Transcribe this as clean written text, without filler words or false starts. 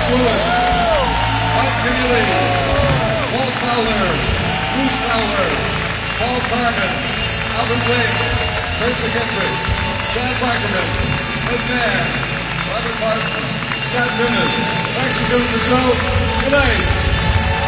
Willis, Mike Keneally, Walt Fowler, Bruce Fowler, Paul Carmen, Albert Wayne, Kurt McKendrick, Chad Barkerman, Ed Mann, Robert Martin, Scott Timmis. Thanks for doing the show. Good night.